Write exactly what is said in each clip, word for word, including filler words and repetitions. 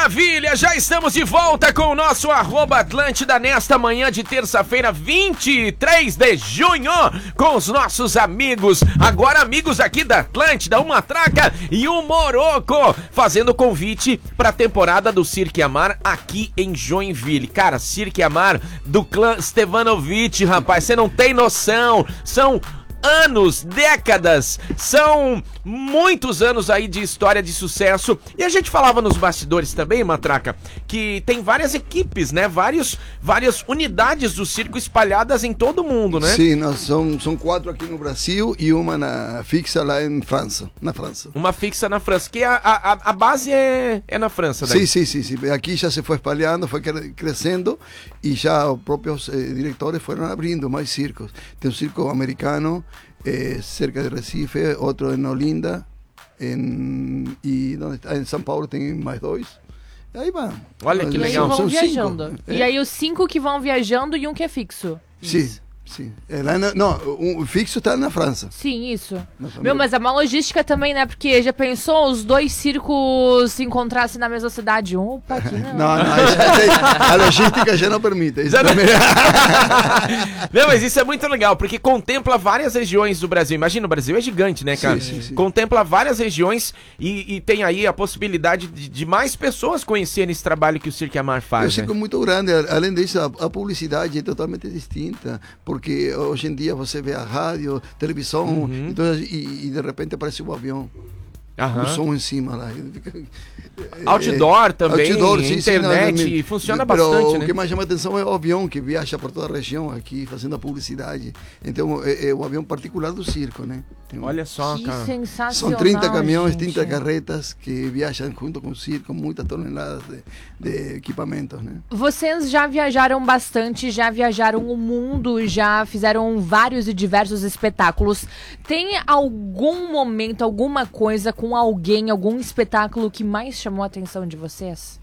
maravilha! Já estamos de volta com o nosso arroba Atlântida nesta manhã de terça-feira, vinte e três de junho, com os nossos amigos, agora amigos aqui da Atlântida, o Matraca e o Moroco, fazendo convite para a temporada do Cirque Amar aqui em Joinville. Cara, Cirque Amar do clã Stevanovic, rapaz, você não tem noção, são anos, décadas, são muitos anos aí de história de sucesso. E a gente falava nos bastidores também, Matraca, que tem várias equipes, né? Vários, várias unidades do circo espalhadas em todo o mundo, né? Sim, nós são, são quatro aqui no Brasil e uma na, fixa lá em França, na França. Uma fixa na França, que a, a, a base é, é na França daí. Sim, sim, sim, sim. Aqui já se foi espalhando, foi crescendo e já os próprios eh, diretores foram abrindo mais circos. Tem um circo americano eh, cerca de Recife, outro em Olinda, em, e onde está? Em São Paulo tem mais dois. Aí vai. Olha que E aí legal. vão São viajando. cinco. E aí os cinco que vão viajando e um que é fixo. Sim, sim. É lá na, não, o fixo está na França. Sim, isso. Nossa, Meu, mas é uma logística também, né? Porque já pensou os dois circos se encontrassem na mesma cidade? Opa, aqui não. Não, não, a logística já não permite. Isso também. Não, mas isso é muito legal, porque contempla várias regiões do Brasil. Imagina, o Brasil é gigante, né, cara? Sim, sim, sim. Contempla várias regiões e, e tem aí a possibilidade de, de mais pessoas conhecerem esse trabalho que o Cirque Amar É um faz, circo né? muito grande. Além disso, a, a publicidade é totalmente distinta, porque hoje em dia você vê a rádio, televisão, Uhum. então, e, e de repente aparece um avião, Aham. o som em cima lá. Outdoor também, Outdoor, sim, sim, internet, não, não, funciona pero bastante, o né? que mais chama atenção é o avião que viaja por toda a região aqui, fazendo a publicidade. Então, é, é o avião particular do circo, né? Tem um- Olha só, Que cara. sensacional, São trinta caminhões, gente. trinta carretas que viajam junto com o circo, muitas toneladas de, de equipamentos, né? Vocês já viajaram bastante, já viajaram o mundo, já fizeram vários e diversos espetáculos. Tem algum momento, alguma coisa com alguém, algum espetáculo que mais chamou a atenção de vocês?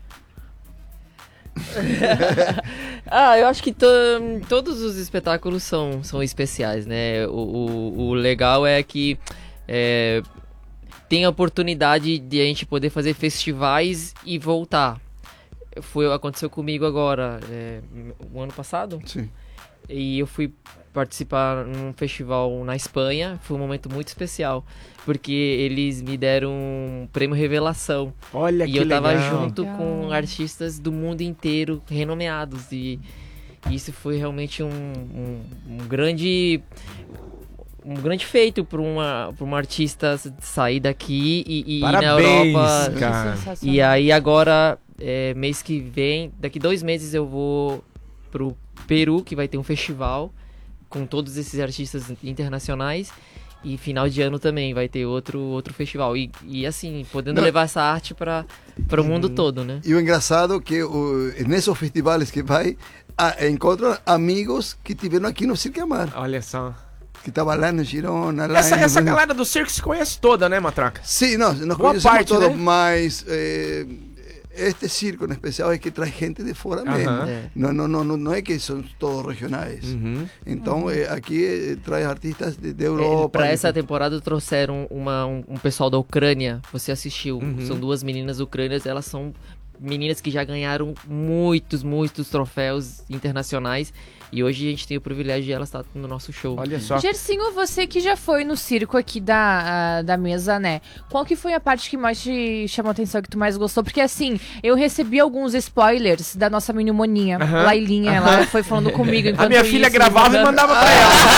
Ah, eu acho que to- todos os espetáculos são, são especiais, né? O, o, o legal é que é, tem a oportunidade de a gente poder fazer festivais e voltar. Foi, aconteceu comigo agora, é, o ano passado, Sim. e eu fui participar num festival na Espanha. Foi um momento muito especial, porque eles me deram um prêmio Revelação. Olha E que eu tava legal. junto Legal. com artistas do mundo inteiro, renomeados. E isso foi realmente um, um, um grande... Um grande feito para uma, pra uma artista sair daqui e, e ir na Parabéns, Europa. Que cara. sensacional. E aí agora, é, mês que vem, daqui dois meses eu vou pro Peru, que vai ter um festival com todos esses artistas internacionais. E final de ano também vai ter outro, outro festival. E, e assim, podendo Não. levar essa arte para o mundo todo, né? E o engraçado é que o, nesses festivais que vai, a, encontra amigos que tiveram aqui no Cirque Amar, Olha só. que estavam lá no Girona. Lá Essa, em- essa galera do circo se conhece toda, né, Matraca? Sim, nós, nós Boa conhecemos parte, todos, né? mas eh, este circo em especial é que traz gente de fora Aham. mesmo. É. Não, não, não, não, não é que são todos regionais. Uhum. Então, eh, aqui eh, traz artistas de, de Europa. Para de- essa temporada trouxeram uma, um, um pessoal da Ucrânia. Você assistiu? Uhum. São duas meninas ucrânias. Elas são meninas que já ganharam muitos, muitos troféus internacionais. E hoje a gente tem o privilégio de elas estar no nosso show. Olha só. Gersinho, você que já foi no circo aqui da, a, da mesa, né? Qual que foi a parte que mais te chamou a atenção, que tu mais gostou? Porque assim, eu recebi alguns spoilers da nossa menininha, Aham. Lailinha, ela foi falando comigo enquanto A minha filha isso, gravava me e mandando- mandava pra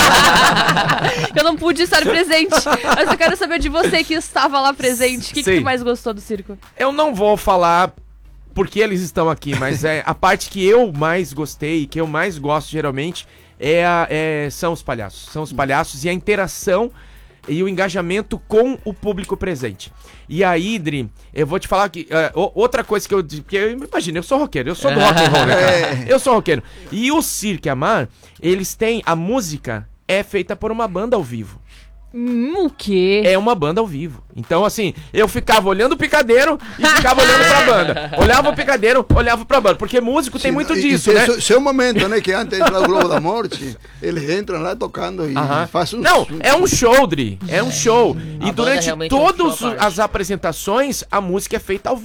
ela. Eu não pude estar presente, mas eu quero saber de você que estava lá presente. O que, que Sei. tu mais gostou do circo? Eu não vou falar porque eles estão aqui, mas é a parte que eu mais gostei, que eu mais gosto geralmente, é a- é- são os palhaços. São os palhaços e a interação e o engajamento com o público presente. E aí, Dri, eu vou te falar que é, o- outra coisa que eu... Porque eu imagina, eu sou roqueiro, eu sou do rock and roll, né, cara? Eu sou roqueiro. E o Cirque Amar, eles têm... A música é feita por uma banda ao vivo. Hum, o quê? É uma banda ao vivo. Então, assim, eu ficava olhando o picadeiro e ficava olhando pra banda. Olhava o picadeiro, olhava pra banda. Porque músico tem Sim, muito e- disso, e tem né? Seu, seu momento, né? Que antes do Globo da Morte, eles entram lá tocando e Aham. fazem um... Não, é um show, Dri. É um show. E banda durante realmente é um todas show à parte. as apresentações, a música é feita ao vivo.